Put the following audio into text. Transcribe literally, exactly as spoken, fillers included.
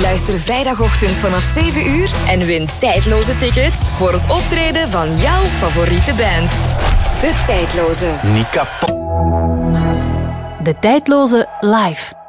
Luister vrijdagochtend vanaf zeven uur en win tijdloze tickets voor het optreden van jouw favoriete band. De Tijdloze. Niet kapot. De Tijdloze live.